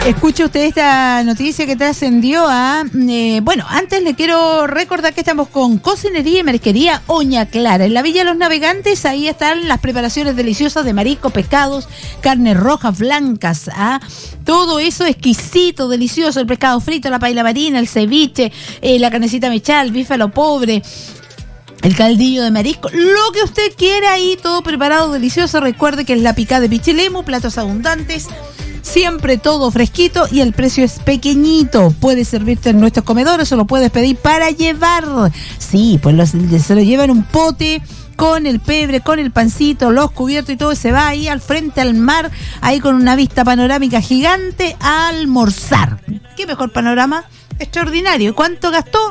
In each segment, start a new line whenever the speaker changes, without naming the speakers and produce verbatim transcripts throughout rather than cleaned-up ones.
Escuche usted esta noticia que trascendió a... Eh, bueno, antes le quiero recordar que estamos con Cocinería y Marisquería Oña Clara. En la Villa Los Navegantes, ahí están las preparaciones deliciosas de marisco, pescados, carnes rojas, blancas, ¿ah? Todo eso exquisito, delicioso, el pescado frito, la paella marina, el ceviche, eh, la carnecita mechal, el bife a lo pobre, el caldillo de marisco, lo que usted quiera ahí, todo preparado, delicioso. Recuerde que es la picada de pichilemu, platos abundantes, siempre todo fresquito y el precio es pequeñito. Puedes servirte en nuestros comedores o lo puedes pedir para llevar. Sí, pues los, se lo llevan un pote con el pebre, con el pancito, los cubiertos y todo, y se va ahí al frente al mar, ahí con una vista panorámica gigante a almorzar. ¿Qué mejor panorama? Extraordinario. ¿Cuánto gastó?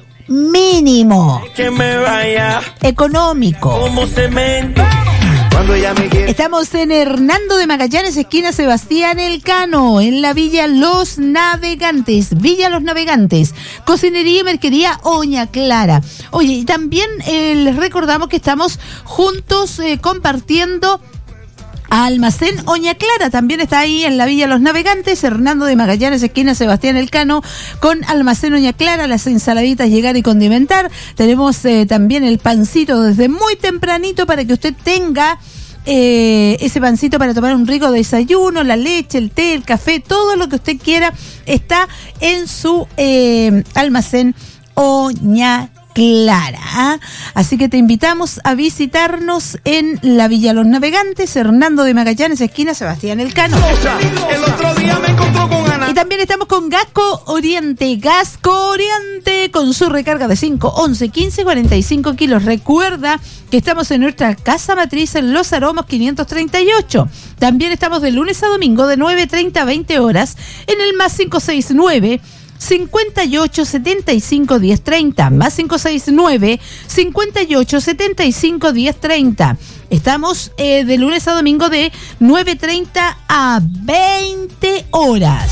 Mínimo. Que me vaya. Económico. Como cemento. Cuando ella me quiere. Estamos en Hernando de Magallanes, esquina Sebastián Elcano, en la Villa Los Navegantes. Villa Los Navegantes. Cocinería y Merquería Oña Clara. Oye, y también eh, les recordamos que estamos juntos eh, compartiendo Almacén Oña Clara. También está ahí en la Villa Los Navegantes, Hernando de Magallanes, esquina Sebastián Elcano, con Almacén Oña Clara, las ensaladitas llegar y condimentar. Tenemos eh, también el pancito desde muy tempranito para que usted tenga eh, ese pancito para tomar un rico desayuno, la leche, el té, el café, todo lo que usted quiera está en su eh, Almacén Oña Clara, ¿eh? Así que te invitamos a visitarnos en la Villa Los Navegantes, Hernando de Magallanes, esquina Sebastián Elcano. El otro día me encontró con Ana. Y también estamos con Gasco Oriente, Gasco Oriente, con su recarga de cinco, once, quince, cuarenta y cinco kilos. Recuerda que estamos en nuestra casa matriz en Los Aromos quinientos treinta y ocho. También estamos de lunes a domingo de nueve treinta a veinte horas en el más cinco seis nueve, cincuenta y ocho, setenta y cinco, diez treinta, más cinco seis nueve, cincuenta y ocho, setenta y cinco, diez treinta. Estamos eh, de lunes a domingo de nueve treinta a veinte horas.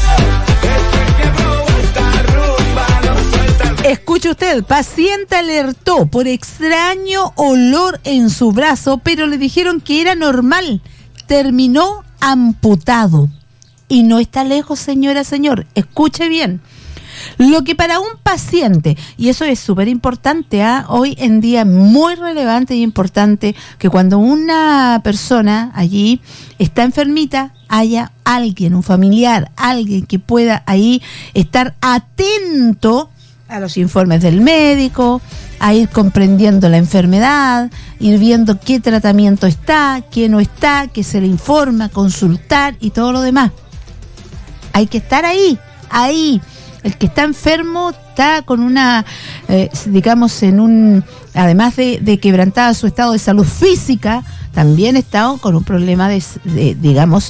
Escuche usted, paciente alertó por extraño olor en su brazo, pero le dijeron que era normal. Terminó amputado. Y no está lejos, señora, señor. Escuche bien. Lo que para un paciente, y eso es súper importante, ¿eh? Hoy en día muy relevante y importante, que cuando una persona allí está enfermita, haya alguien, un familiar, alguien que pueda ahí estar atento a los informes del médico, a ir comprendiendo la enfermedad, ir viendo qué tratamiento está, qué no está, que se le informa, consultar y todo lo demás. Hay que estar ahí, ahí. El que está enfermo está con una, eh, digamos, en un, además de, de quebrantada su estado de salud física, también está con un problema de, de digamos,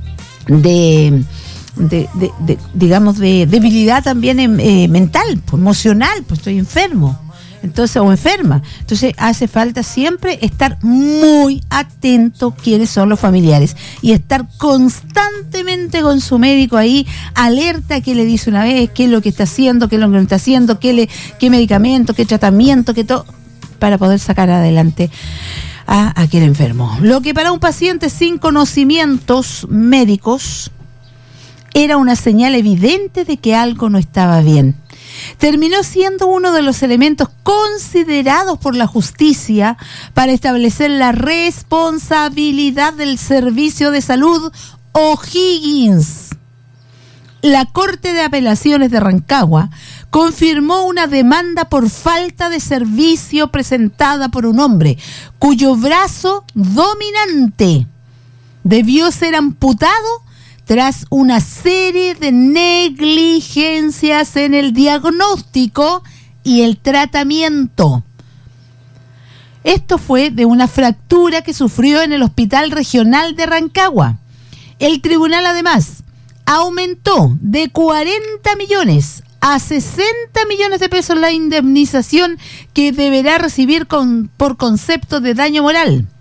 de, de, de, de, digamos, de debilidad también eh, mental, pues, emocional, pues estoy enfermo. Entonces, o enferma. Entonces hace falta siempre estar muy atento quiénes son los familiares y estar constantemente con su médico ahí, alerta qué le dice una vez, qué es lo que está haciendo, qué es lo que no está haciendo, qué, le, qué medicamento, qué tratamiento, qué todo, para poder sacar adelante a aquel enfermo. Lo que para un paciente sin conocimientos médicos era una señal evidente de que algo no estaba bien, terminó siendo uno de los elementos considerados por la justicia para establecer la responsabilidad del Servicio de Salud O'Higgins. La Corte de Apelaciones de Rancagua confirmó una demanda por falta de servicio presentada por un hombre cuyo brazo dominante debió ser amputado tras una serie de negligencias en el diagnóstico y el tratamiento. Esto fue de una fractura que sufrió en el Hospital Regional de Rancagua. El tribunal además aumentó de cuarenta millones a sesenta millones de pesos la indemnización que deberá recibir con, por concepto de daño moral.